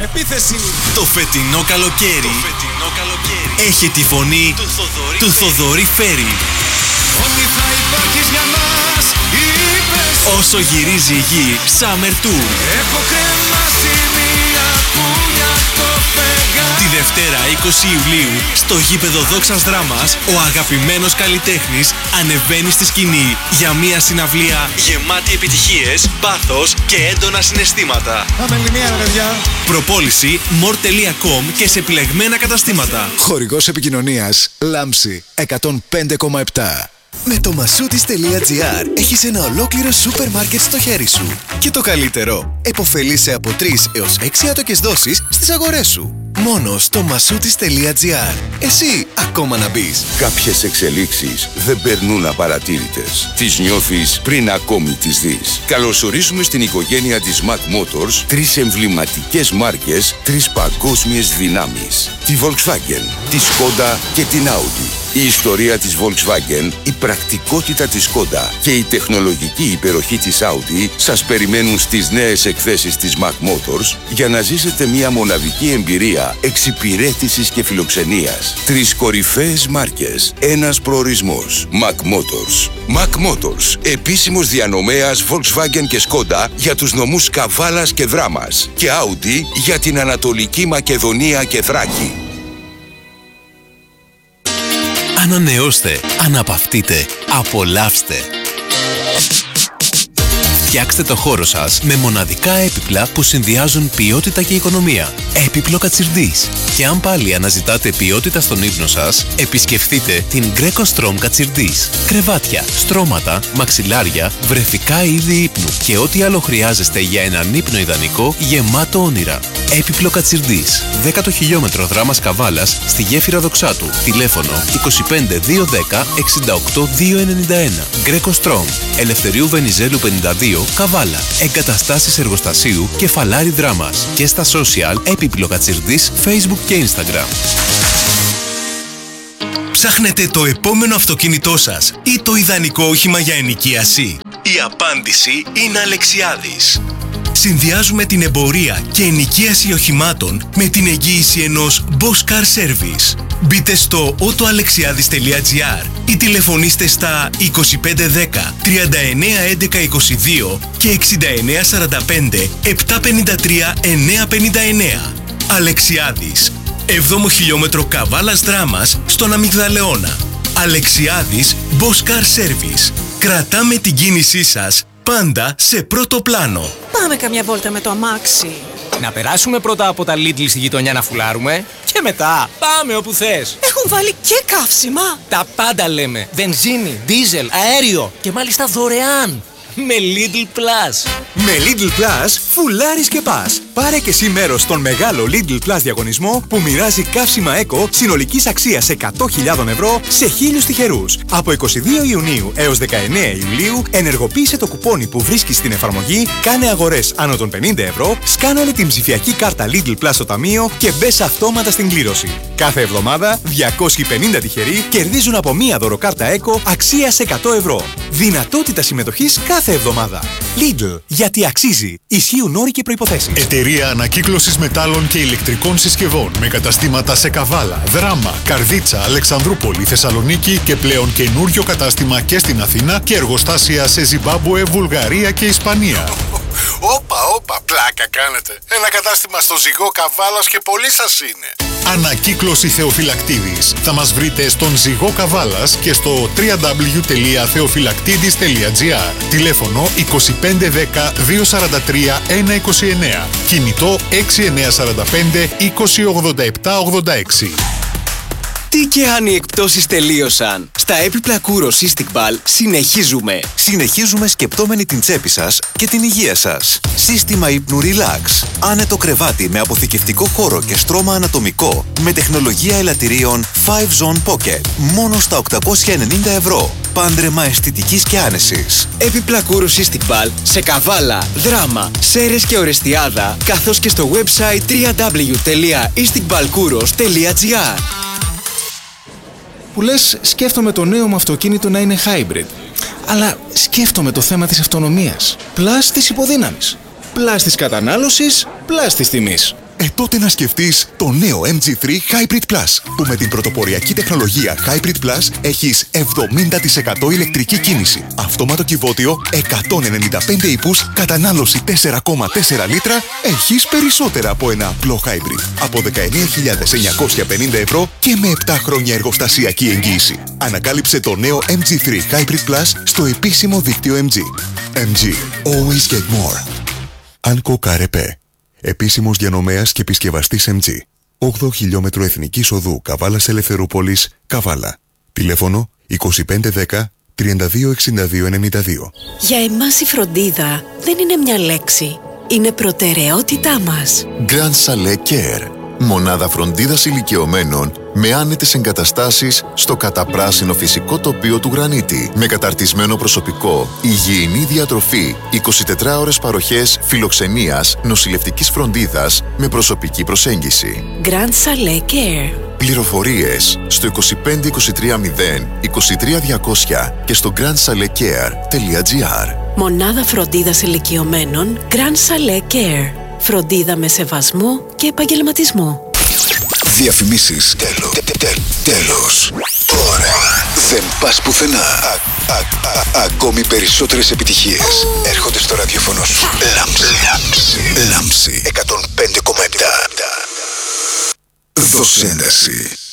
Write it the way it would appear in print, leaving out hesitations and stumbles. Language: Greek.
Επίθεση. Το φετινό καλοκαίρι έχει τη φωνή του Θοδωρή Φέρη. Ότι θα υπάρχεις για μας, είπες. Όσο γυρίζει η γη, Summer Tour. Έχω κρεμάσει μια πουλιά το φεγγάρι. Τη Δευτέρα 20 Ιουλίου, στο γήπεδο Δόξας Δράμας, ο αγαπημένος καλλιτέχνης ανεβαίνει στη σκηνή για μια συναυλία γεμάτη επιτυχίες, πάθος και έντονα συναισθήματα. Πάμε λιμία, παιδιά. Προπόληση more.com και σε επιλεγμένα καταστήματα. Χορηγός επικοινωνίας Λάμψη 105,7. Με το Masoutis.gr έχεις ένα ολόκληρο σούπερ μάρκετ στο χέρι σου. Και το καλύτερο, επωφελείσαι από 3 έως 6 άτοκες δόσεις στις αγορές σου. Μόνο στο Masoutis.gr. Εσύ ακόμα να μπεις. Κάποιες εξελίξεις δεν περνούν απαρατήρητες. Τις νιώθεις πριν ακόμη τις δεις. Καλωσορίζουμε στην οικογένεια της Mac Motors 3 εμβληματικές μάρκες, 3 παγκόσμιες δυνάμεις. Τη Volkswagen, τη Skoda και την Audi. Η ιστορία της Volkswagen, η πρακτικότητα της Skoda και η τεχνολογική υπεροχή της Audi σας περιμένουν στις νέες εκθέσεις της Mac Motors για να ζήσετε μια μοναδική εμπειρία εξυπηρέτησης και φιλοξενίας. 3 κορυφαίες μάρκες, ένας προορισμός. Mac Motors. Mac Motors, επίσημος διανομέας Volkswagen και Skoda για τους νομούς Καβάλας και Δράμας και Audi για την Ανατολική Μακεδονία και Θράκη. Ανανεώστε, αναπαυτείτε, απολαύστε. Φτιάξτε το χώρο σας με μοναδικά έπιπλα που συνδυάζουν ποιότητα και οικονομία. Έπιπλο Κατσιρντής. Και αν πάλι αναζητάτε ποιότητα στον ύπνο σας, επισκεφτείτε την Greco Strom Κατσιρντής. Κρεβάτια, στρώματα, μαξιλάρια, βρεφικά είδη ύπνου και ό,τι άλλο χρειάζεστε για έναν ύπνο ιδανικό γεμάτο όνειρα. Έπιπλο Κατσιρντής. 10ο χιλιόμετρο Δράμας Καβάλας στη γέφυρα Δοξάτου. Τηλέφωνο 25 210 68 291. Greco Strom. Ελευθερίου Βενιζέλου 52 Καβάλα. Εγκαταστάσεις εργοστασίου Κεφαλάρι Δράμας. Και στα social Έπιπλο Κατσιρντής, Facebook και Instagram. Ψάχνετε το επόμενο αυτοκίνητό σας ή το ιδανικό όχημα για ενοικίαση? Η απάντηση είναι Αλεξιάδης. Συνδυάζουμε την εμπορία και ενοικίαση οχημάτων με την εγγύηση ενός Bosch Car Service. Μπείτε στο autoalexiadis.gr ή τηλεφωνήστε στα 2510 391122 και 6945 753 959. Αλεξιάδης, 7ο χιλιόμετρο Καβάλας Δράμας στον Αμυγδαλεώνα. Αλεξιάδης Bosch Car Service. Κρατάμε την κίνησή σας πάντα σε πρώτο πλάνο. Πάμε καμιά βόλτα με το αμάξι. Να περάσουμε πρώτα από τα Lidl στη γειτονιά να φουλάρουμε και μετά πάμε όπου θες. Έχουν βάλει και καύσιμα. Τα πάντα λέμε. Βενζίνη, δίζελ, αέριο και μάλιστα δωρεάν. Με Lidl Plus. Με Lidl Plus φουλάρεις και πας. Πάρε και εσύ μέρος στον μεγάλο Lidl Plus διαγωνισμό που μοιράζει καύσιμα Eco συνολικής αξίας 100.000 ευρώ σε 1.000 τυχερούς. Από 22 Ιουνίου έως 19 Ιουλίου ενεργοποίησε το κουπόνι που βρίσκεις στην εφαρμογή, κάνε αγορές άνω των 50 ευρώ, σκάναρε την ψηφιακή κάρτα Lidl Plus στο ταμείο και μπες αυτόματα στην κλήρωση. Κάθε εβδομάδα 250 τυχεροί κερδίζουν από μία δωροκάρτα Eco αξίας 100 ευρώ. Δυνατότητα συμμετοχής κάθε εβδομάδα. Lidl, γιατί αξίζει. Ισχύουν όροι και προϋποθέσεις. Εταιρεία Ανακύκλωσης Μετάλλων και Ηλεκτρικών Συσκευών με καταστήματα σε Καβάλα, Δράμα, Καρδίτσα, Αλεξανδρούπολη, Θεσσαλονίκη και πλέον καινούριο κατάστημα και στην Αθήνα και εργοστάσια σε Ζιμπάμπουε, Βουλγαρία και Ισπανία. Όπα, πλάκα κάνετε. Ένα κατάστημα στο Ζυγό Καβάλας και πολύ σας είναι. Ανακύκλωση Θεοφυλακτίδης. Θα μας βρείτε στον Ζυγό Καβάλας και στο www.theofylactidis.gr. Τηλέφωνο 2510 243 129. Κινητό 6945 2087 86. Τι και αν οι εκπτώσεις τελείωσαν. Στα έπιπλα Kouros Istiqbal συνεχίζουμε. Συνεχίζουμε σκεπτόμενοι την τσέπη σας και την υγεία σας. Σύστημα ύπνου Relax. Άνετο κρεβάτι με αποθηκευτικό χώρο και στρώμα ανατομικό με τεχνολογία ελαττηρίων 5-Zone Pocket. Μόνο στα 890 ευρώ. Πάντρεμα αισθητικής και άνεσης. Έπιπλα Kouros Istiqbal σε Καβάλα, Δράμα, Σέρες και Ορεστιάδα, καθώς και στο website www.istiqbalkouros.gr. Που λες, σκέφτομαι το νέο μου αυτοκίνητο να είναι hybrid. Αλλά σκέφτομαι το θέμα της αυτονομίας. Πλάς της υποδύναμης. Πλάς της κατανάλωσης, πλάς της τιμής. Τότε να σκεφτείς το νέο MG3 Hybrid Plus, που με την πρωτοποριακή τεχνολογία Hybrid Plus έχεις 70% ηλεκτρική κίνηση, αυτόματο κυβότιο, 195 ύπους, κατανάλωση 4,4 λίτρα, έχεις περισσότερα από ένα απλό Hybrid. Από 19.950 ευρώ και με 7 χρόνια εργοστασιακή εγγύηση. Ανακάλυψε το νέο MG3 Hybrid Plus στο επίσημο δίκτυο MG. MG. Always get more. Anko Καρεπέ. Επίσημος διανομέας και επισκευαστής MG. 8 χιλιόμετρο Εθνικής Οδού Καβάλας Ελευθερούπολης, Καβάλα. Τηλέφωνο 2510 326292. Για εμάς η φροντίδα δεν είναι μια λέξη. Είναι προτεραιότητά μας. Grand Chalet Care. Μονάδα φροντίδας ηλικιωμένων με άνετες εγκαταστάσεις στο καταπράσινο φυσικό τοπίο του Γρανίτη. Με καταρτισμένο προσωπικό, υγιεινή διατροφή, 24 ώρες παροχές φιλοξενίας, νοσηλευτικής φροντίδας με προσωπική προσέγγιση. Grand Chalet Care. Πληροφορίες στο 25 23 0 23 200 και στο grandchaletcare.gr. Μονάδα φροντίδας ηλικιωμένων Grand Chalet Care. Φροντίδα με σεβασμό και επαγγελματισμό. Διαφημίσεις. Τέλος. Τώρα δεν πας πουθενά. Ακόμη περισσότερες επιτυχίες έρχονται στο ραδιόφωνο σου. Λάμψη 105,7. Δώσε ένταση.